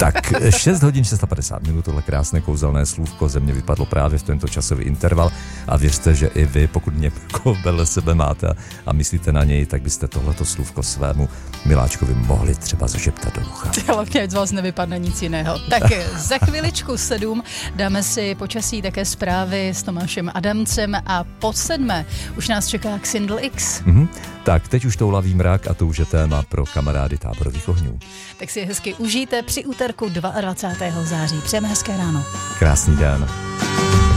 Tak 6 hodin 650 minut, tohle krásné kouzelné slůvko ze mě vypadlo právě v tento časový interval a věřte, že i vy, pokud někoho vedle sebe máte a myslíte na něj, tak byste tohleto slůvko svému miláčkovi mohli třeba zašeptat do ucha. Hlavně, ať z vás nevypadne nic jiného. Tak za chviličku 7 dáme si počasí, také zprávy s Tomášem Adamcem a po 7 už nás čeká Xindl X. Tak teď už toulavý mrak a to už je téma pro kamarády Táborových ohňů. Tak si hezky užijte při úterku 22. září. Přejeme hezké ráno. Krásný den.